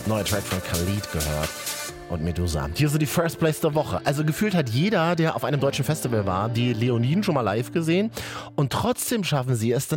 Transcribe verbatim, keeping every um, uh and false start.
Neuer Track von Khalid gehört und Medusa. Hier sind die First Place der Woche. Also gefühlt hat jeder, der auf einem deutschen Festival war, die Leoniden schon mal live gesehen und trotzdem schaffen sie es dann